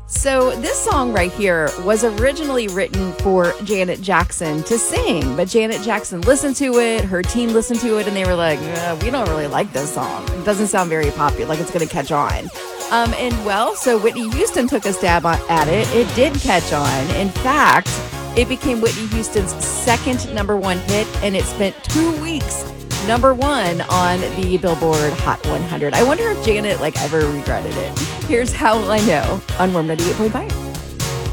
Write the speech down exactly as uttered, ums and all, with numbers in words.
So this song right here was originally written for Janet Jackson to sing, but Janet Jackson listened to it, her team listened to it, and they were like, uh, we don't really like this song. It doesn't sound very popular, like it's going to catch on. Um, and well, so Whitney Houston took a stab at it. It did catch on. In fact, it became Whitney Houston's second number one hit, and it spent two weeks number one on the Billboard Hot one hundred. I wonder if Janet like ever regretted it. Here's How Will I Know on Warm ninety-eight point five.